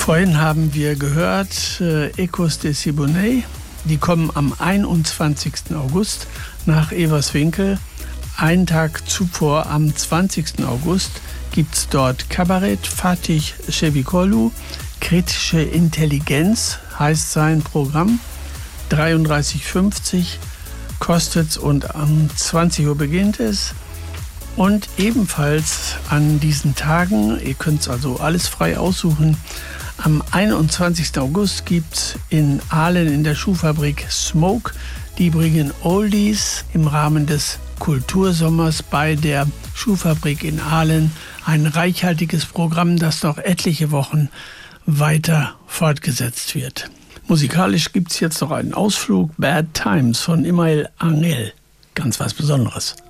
Vorhin haben wir gehört Ecos de Siboney. Die kommen am 21. August nach Everswinkel. Einen Tag zuvor, am 20. August, gibt es dort Kabarett Fatih Çevikolu. Kritische Intelligenz heißt sein Programm. 33,50 kostet's und um 20 Uhr beginnt es. Und ebenfalls an diesen Tagen, ihr könnt es also alles frei aussuchen, am 21. August gibt es in Aalen in der Schuhfabrik Smoke. Die bringen Oldies im Rahmen des Kultursommers bei der Schuhfabrik in Aalen. Ein reichhaltiges Programm, das noch etliche Wochen weiter fortgesetzt wird. Musikalisch gibt es jetzt noch einen Ausflug Bad Times von Ismael Angel. Ganz was Besonderes.